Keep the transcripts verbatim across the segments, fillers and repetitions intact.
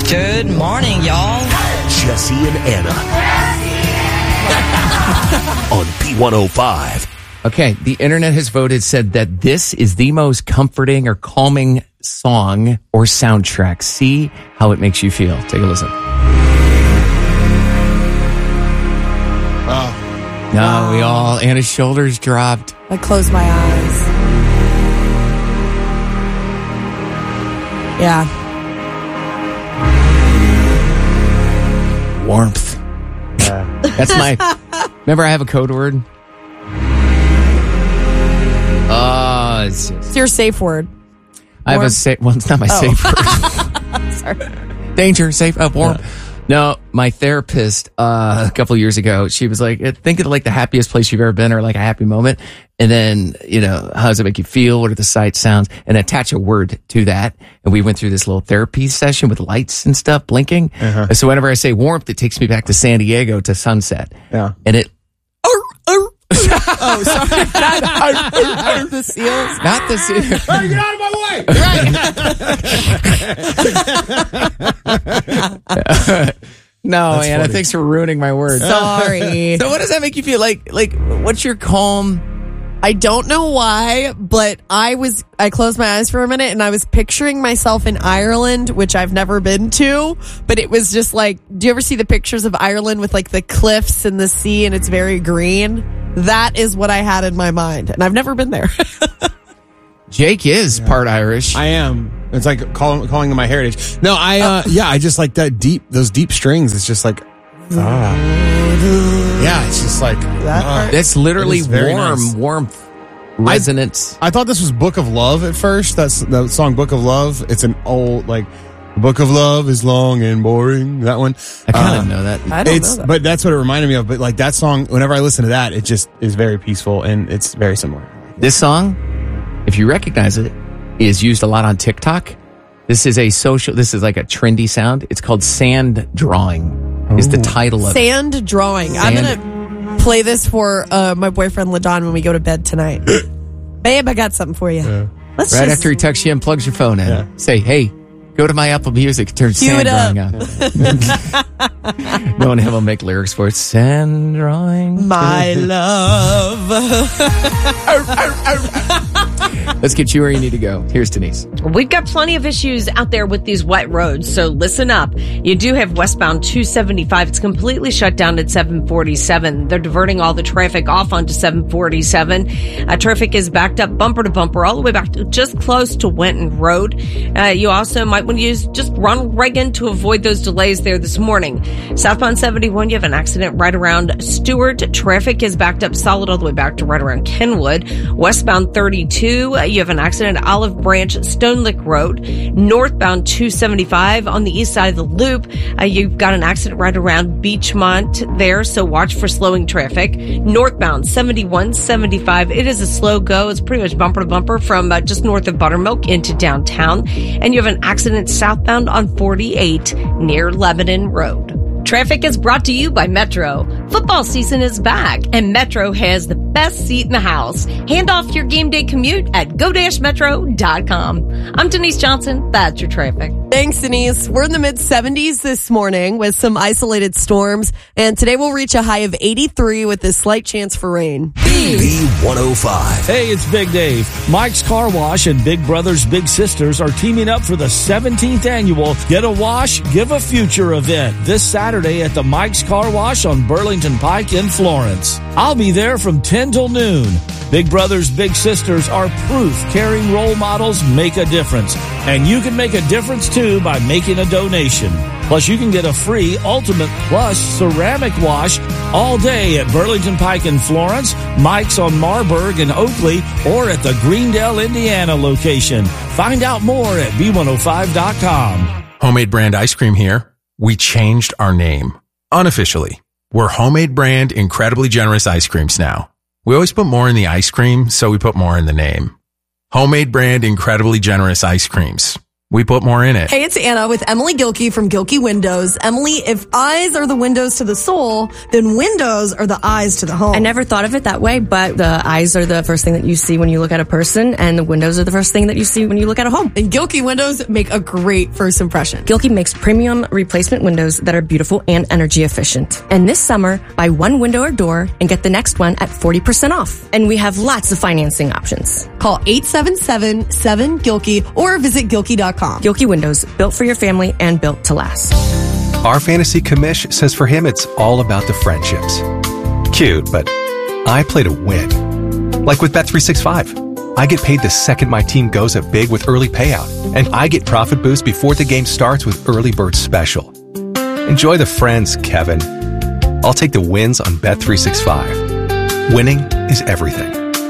Good morning, y'all. Jesse and Anna. On B one oh five. Okay, the internet has voted, said that this is the most comforting or calming song or soundtrack. See how it makes you feel. Take a listen. Oh. No, Wow. we all, Anna's shoulders dropped. I closed my eyes. Yeah. Warmth. Yeah. That's my, remember I have a code word? Oh, it's, It's your safe word. I have a Warm. safe, well, it's not my Oh. safe word. Sorry. Danger, safe, uh, warm. No, my therapist, uh, a couple of years ago, she was like, think of like the happiest place you've ever been or like a happy moment. And then, you know, how does it make you feel? What are the sights, sounds? And attach a word to that. And we went through this little therapy session with lights and stuff blinking. Uh-huh. And so whenever I say warmth, it takes me back to San Diego to sunset. Yeah. And it, Oh, sorry. Not the seals. not the, Hey, get out of my way! no, That's Anna, funny. thanks for ruining my word. Sorry. So what does that make you feel like? Like, what's your calm? I don't know why, but I was, I closed my eyes for a minute and I was picturing myself in Ireland, which I've never been to, but it was just like, do you ever see the pictures of Ireland with like the cliffs and the sea and it's very green? That is what I had in my mind. And I've never been there. Jake is part Irish. I am. It's like calling calling them my heritage. No, I uh yeah, I just like that deep those deep strings. It's just like ah. Yeah, it's just like ah. That's literally It is very warm, nice. warmth, resonance. I thought this was Book of Love at first. That's the song Book of Love. It's an old like Book of Love is long and boring. That one. I kind Uh, of know that. I don't it's know that. but that's what it reminded me of. But like that song, whenever I listen to that, it just is very peaceful and it's very similar. This song, if you recognize it, is used a lot on TikTok. This is a social, this is like a trendy sound. It's called sand drawing, is the title of it. Sand drawing. I'm Sand- going to play this for uh, my boyfriend LaDon when we go to bed tonight. Babe, I got something for you. Yeah. Let's Right just after he texts you and plugs your phone in. Yeah. Say, hey, go to my Apple Music, turn Cue sand it up. drawing on. Knowing him will make lyrics for it. Sand drawing. my love. Let's get you where you need to go. Here's Denise. We've got plenty of issues out there with these wet roads, so listen up. You do have westbound two seventy-five. It's completely shut down at seven forty-seven. They're diverting all the traffic off onto seven forty-seven. Uh, traffic is backed up bumper to bumper all the way back to just close to Wenton Road. Uh, you also might want to use just Ronald Reagan to avoid those delays there this morning. Southbound seventy-one, you have an accident right around Stewart. Traffic is backed up solid all the way back to right around Kenwood. Westbound thirty-two, uh, you have an accident at Olive Branch, Stone Lick Road. Northbound two seventy-five on the east side of the loop, uh, you've got an accident right around Beachmont there, so watch for slowing traffic. Northbound seventy-one seventy-five, it is a slow go. It's pretty much bumper to bumper from uh, just north of Buttermilk into downtown. And you have an accident southbound on forty-eight near Lebanon Road. Traffic is brought to you by Metro. Football season is back, and Metro has the best seat in the house. Hand off your game day commute at go dash metro dot com. I'm Denise Johnson. That's your traffic. Thanks, Denise. We're in the mid seventies this morning with some isolated storms, and today we'll reach a high of eighty-three with a slight chance for rain. B one oh five. Hey, it's Big Dave. Mike's Car Wash and Big Brothers Big Sisters are teaming up for the seventeenth annual Get a Wash, Give a Future event this Saturday at the Mike's Car Wash on Burlington Pike in Florence. I'll be there from ten till noon. Big Brothers Big Sisters are proof caring role models make a difference. And you can make a difference too by making a donation. Plus, you can get a free Ultimate Plus ceramic wash all day at Burlington Pike in Florence, Mike's on Marburg and Oakley, or at the Greendale, Indiana location. Find out more at B one oh five dot com. Homemade Brand Ice Cream here. We changed our name. Unofficially. We're Homemade Brand Incredibly Generous Ice Creams now. We always put more in the ice cream, so we put more in the name. Homemade Brand Incredibly Generous Ice Creams. we put more in it. Hey, it's Anna with Emily Gilkey from Gilkey Windows. Emily, if eyes are the windows to the soul, then windows are the eyes to the home. I never thought of it that way, but the eyes are the first thing that you see when you look at a person, and the windows are the first thing that you see when you look at a home. And Gilkey Windows make a great first impression. Gilkey makes premium replacement windows that are beautiful and energy efficient. And this summer, buy one window or door and get the next one at forty percent off. And we have lots of financing options. Call eight seven seven, seven, Gilkey or visit Gilkey dot com. Gilkey Windows, built for your family and built to last. Our fantasy commish says for him it's all about the friendships. Cute, but I play to win. Like with Bet three sixty-five. I get paid the second my team goes up big with early payout, and I get profit boost before the game starts with Early Bird Special. Enjoy the friends, Kevin. I'll take the wins on Bet three sixty-five. Winning is everything.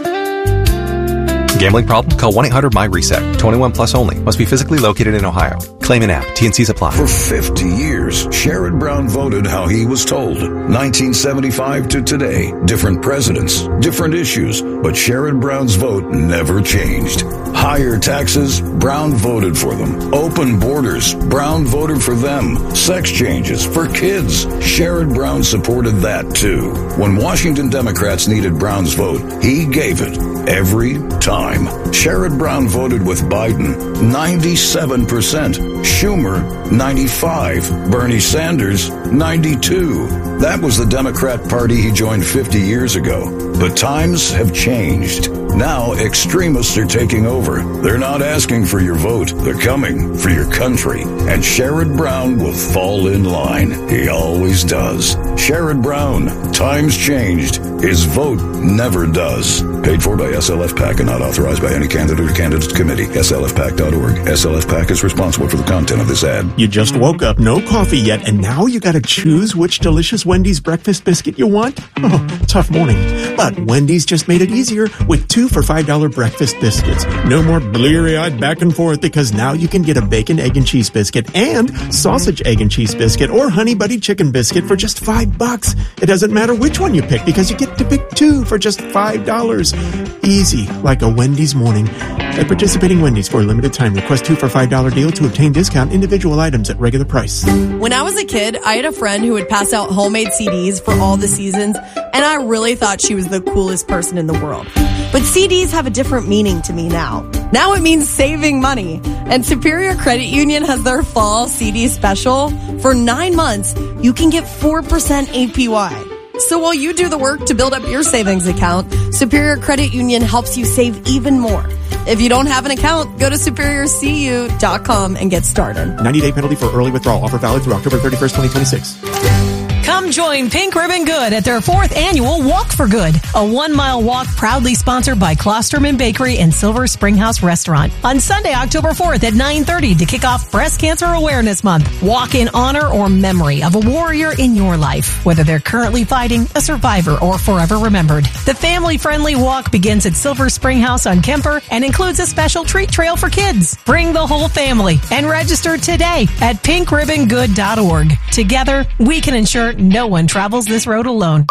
Gambling problem? Call one eight hundred M Y reset. twenty-one plus only. Must be physically located in Ohio. Claim an app. T and Cs apply. For fifty years, Sherrod Brown voted how he was told. nineteen seventy-five to today. Different presidents, different issues, but Sherrod Brown's vote never changed. Higher taxes, Brown voted for them. Open borders, Brown voted for them. Sex changes for kids, Sherrod Brown supported that too. When Washington Democrats needed Brown's vote, he gave it every time. Sherrod Brown voted with Biden, ninety-seven percent. Schumer, ninety-five. Bernie Sanders, ninety-two. That was the Democrat Party he joined fifty years ago. But times have changed. Now extremists are taking over. They're not asking for your vote. They're coming for your country. And Sherrod Brown will fall in line. He always does. Sherrod Brown, times changed. His vote never does. Paid for by S L F PAC and not authorized by any candidate or candidates committee. S L F PAC dot org. S L F PAC is responsible for the content of this ad. You just woke up, no coffee yet, and now you gotta choose which delicious Wendy's breakfast biscuit you want? Oh, tough morning. But Wendy's just made it easier with two for five dollar breakfast biscuits. No more bleary-eyed back and forth, because now you can get a bacon, egg, and cheese biscuit and sausage, egg, and cheese biscuit or honey buddy chicken biscuit for just five bucks. It doesn't matter which one you pick, because you get to pick two for just five dollars. Easy, like a Wendy's morning. At participating Wendy's for a limited time, request two for five dollar deal to obtain discount individual items at regular price. When I was a kid, I had a friend who would pass out homemade C Ds for all the seasons, and I really thought she was the coolest person in the world. But C Ds have a different meaning to me now. Now it means saving money. And Superior Credit Union has their fall C D special. For nine months, you can get four percent A P Y. So while you do the work to build up your savings account, Superior Credit Union helps you save even more. If you don't have an account, go to superior c u dot com and get started. ninety day penalty for early withdrawal. Offer valid through October thirty-first, twenty twenty-six. Come join Pink Ribbon Good at their fourth annual Walk for Good, a one-mile walk proudly sponsored by Klosterman Bakery and Silver Spring House Restaurant on Sunday, October fourth at nine thirty to kick off Breast Cancer Awareness Month. Walk in honor or memory of a warrior in your life, whether they're currently fighting, a survivor, or forever remembered. The family-friendly walk begins at Silver Spring House on Kemper and includes a special treat trail for kids. Bring the whole family and register today at pink ribbon good dot org. Together, we can ensure no one travels this road alone.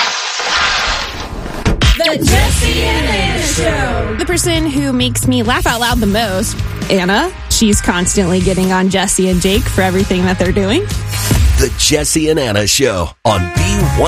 The Jesse and Anna Show. The person who makes me laugh out loud the most, Anna. She's constantly getting on Jesse and Jake for everything that they're doing. The Jesse and Anna Show on B one